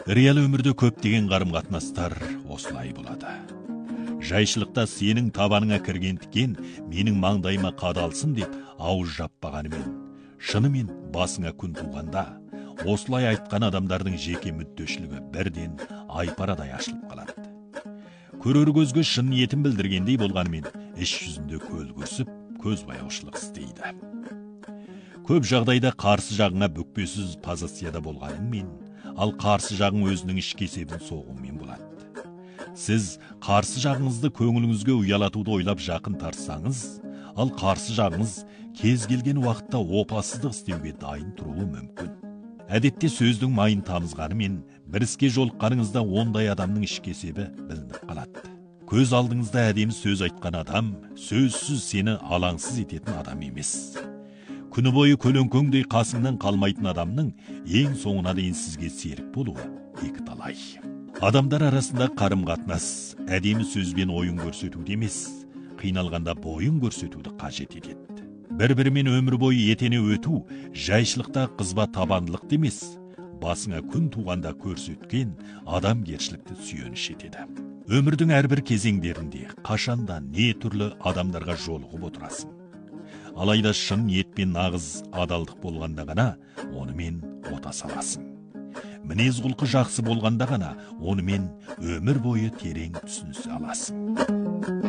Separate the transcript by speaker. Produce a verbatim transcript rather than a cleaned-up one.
Speaker 1: Реал өмірде көптеген қарым-қатынастар осылай болады. Жайшылықта сенің табаныңа кіргендіктен менің маңдайыма қадалсын деп ауыз жаппағанымен, шынымен басыңа күн туғанда, осылай айтқан адамдардың жеке мүддешілігі бірден айпарадай ашылып қалады. Көрер көзге шын ниетін білдіргендей болғанымен, іс жүзінде көл көрсіп, көз баяушылық істейді. Көп жағдайда қарсы жағыңа бүкпесіз позицияда болғаныңмен, ал қарсы жағың өзінің іш кесебін соғумен болады. Сіз қарсы жағыңызды көңіліңізге ұялатуды ойлап жақын тартсаңыз, ал қарсы жағыңыз кез келген уақытта опасыздық істеуге дайын тұруы мүмкін. Әдетте сөздің майын тамызғанымен, бір іске жолыққаныңызда ондай адамның іш кесебі білініп қалады. Көз алдыңызда әдемі сөз айтқан адам, сөзсіз сені алаңсыз ететін адам емес. Күні бойы көлеңкеңдей қасыңнан қалмайтын адамның ең соңына дейін сізге серік болуы екі талай. Адамдар арасында қарым-қатынас әдемі сөзбен ойын көрсетуді емес, қиналғанда бойын көрсетуді қажет етеді. Бір-бірімен өмір бойы етене өту жайшылықта қызба табандылық емес, басыңа күн туғанда көрсеткен адамгершілікті сүйеніш етеді. Өмірдің әрбір кезеңдерінде қашанда не түрлі адамдарға жолығып отырасың. Алайда шын ниетпен нағыз адалдық болғанда ғана онымен отаса аласың. Мінез құлқы жақсы болғанда ғана онымен өмір бойы терең түсінісе аласың.